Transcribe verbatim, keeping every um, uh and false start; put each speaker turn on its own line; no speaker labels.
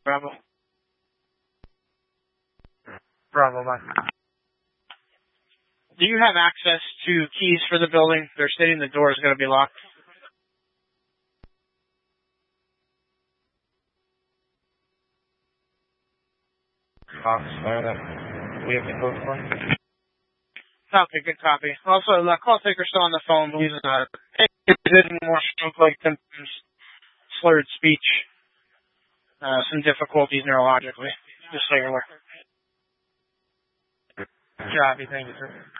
Bravo. Bravo, bye. Do you have access to keys for the building? They're stating the door is going to be locked.
Fox, we have the code for it.
Okay, good copy. Also, the call taker's still on the phone. He's uh, exhibiting more stroke-like symptoms, slurred speech, uh, some difficulties neurologically, just so you're aware.
Copy, thank you, sir.